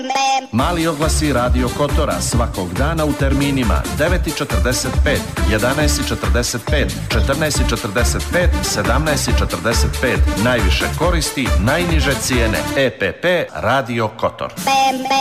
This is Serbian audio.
Mali oglasi Radio Kotora svakog dana u terminima 9:45, 11:45, 14:45, 17:45. Najviše koristi, najniže cijene. EPP Radio Kotor.